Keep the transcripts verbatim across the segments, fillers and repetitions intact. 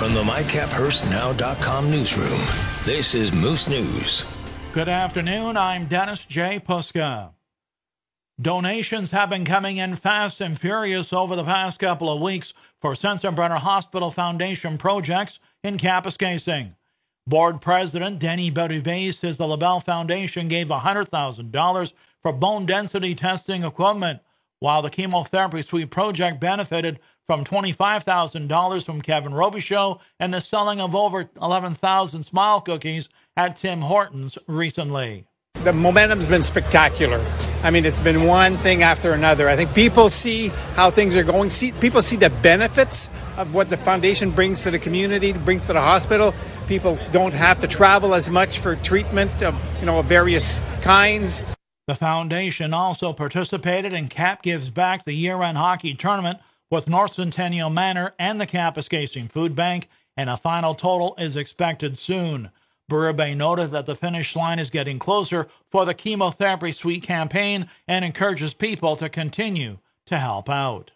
From the my cap hurst now dot com newsroom, this is Moose News. Good afternoon, I'm Dennis J. Puska. Donations have been coming in fast and furious over the past couple of weeks for Sensenbrenner Hospital Foundation projects in Kapuskasing. Board President Denny Berube says the LaBelle Foundation gave one hundred thousand dollars for bone density testing equipment, while the chemotherapy suite project benefited from twenty-five thousand dollars from Kevin Robichaud and the selling of over eleven thousand Smile Cookies at Tim Hortons recently. The momentum's been spectacular. I mean, it's been one thing after another. I think people see how things are going. See, people see the benefits of what the foundation brings to the community, brings to the hospital. People don't have to travel as much for treatment of, you know, various kinds. The foundation also participated in Cap Gives Back, the year-end hockey tournament with North Centennial Manor and the Kapuskasing Food Bank, and a final total is expected soon. Berube noted that the finish line is getting closer for the chemotherapy suite campaign and encourages people to continue to help out.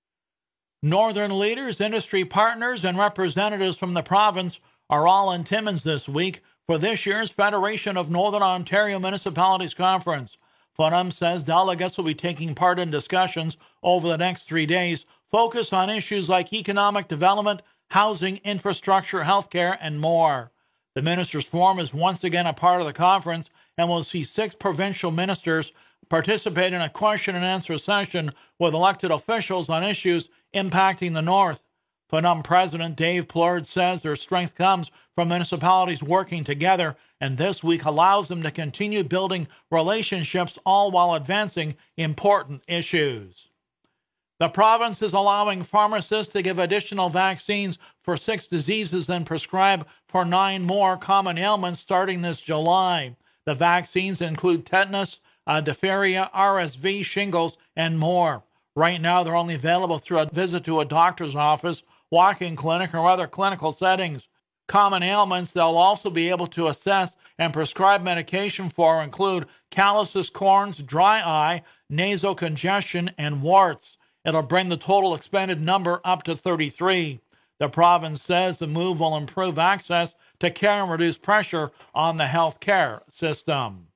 Northern leaders, industry partners, and representatives from the province are all in Timmins this week for this year's Federation of Northern Ontario Municipalities Conference. F O N M says delegates will be taking part in discussions over the next three days, focused on issues like economic development, housing, infrastructure, healthcare, and more. The Ministers' Forum is once again a part of the conference and will see six provincial ministers participate in a question and answer session with elected officials on issues impacting the North. F O N M President Dave Plord says their strength comes from municipalities working together, and this week allows them to continue building relationships, all while advancing important issues. The province is allowing pharmacists to give additional vaccines for six diseases and prescribe for nine more common ailments starting this July. The vaccines include tetanus, uh, diphtheria, R S V, shingles, and more. Right now, they're only available through a visit to a doctor's office, walk-in clinic, or other clinical settings. Common ailments they'll also be able to assess and prescribe medication for include calluses, corns, dry eye, nasal congestion, and warts. It'll bring the total expended number up to thirty-three. The province says the move will improve access to care and reduce pressure on the health care system.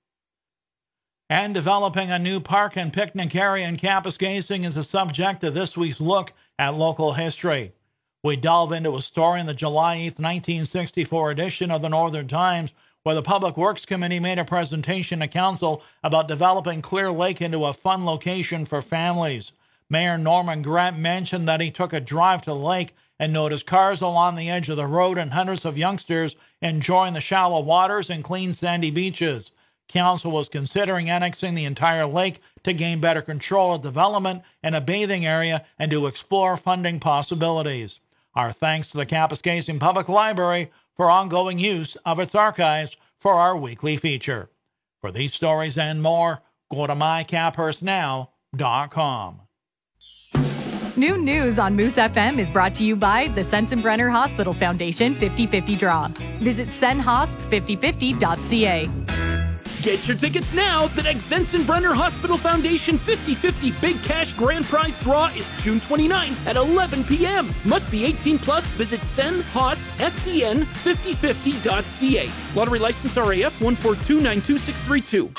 And developing a new park and picnic area in Kapuskasing is the subject of this week's look at local history. We delve into a story in the July eighth, nineteen sixty-four edition of the Northern Times, where the Public Works Committee made a presentation to Council about developing Clear Lake into a fun location for families. Mayor Norman Grant mentioned that he took a drive to the lake and noticed cars along the edge of the road and hundreds of youngsters enjoying the shallow waters and clean sandy beaches. Council was considering annexing the entire lake to gain better control of development and a bathing area and to explore funding possibilities. Our thanks to the Kapuskasing Public Library for ongoing use of its archives for our weekly feature. For these stories and more, go to my cap hurst now dot com. New news on Moose F M is brought to you by the Sensenbrenner Hospital Foundation fifty fifty Draw. Visit sen hosp fifty fifty dot c a. Get your tickets now. The next Sensenbrenner Hospital Foundation fifty fifty Big Cash Grand Prize Draw is June twenty-ninth at eleven p.m. Must be eighteen plus. Visit sen hosp f d n fifty fifty dot c a. Lottery license R A F one four two nine two six three two.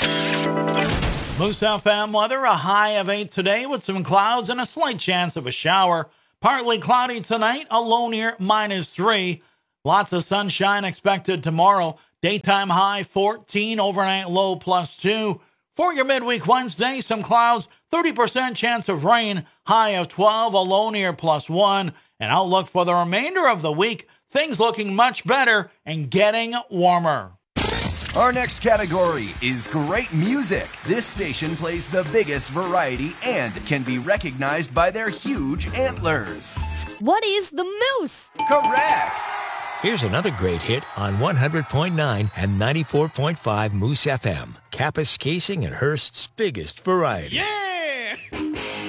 Moose F M weather, a high of eight today with some clouds and a slight chance of a shower. Partly cloudy tonight, a low near minus three. Lots of sunshine expected tomorrow. Daytime high fourteen, overnight low plus two. For your midweek Wednesday, some clouds, thirty percent chance of rain, high of twelve, a low near plus one. An outlook for the remainder of the week, things looking much better and getting warmer. Our next category is great music. This station plays the biggest variety and can be recognized by their huge antlers. What is the moose? Correct! Here's another great hit on one hundred point nine and ninety-four point five Moose F M, Kapuskasing and Hearst's biggest variety. Yeah!